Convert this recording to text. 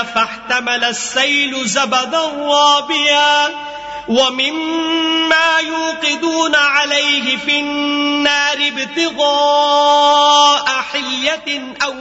فاحتمل السيل زبدا رابيا ومما يوقدون عليه في النار ابتغاء حلية أو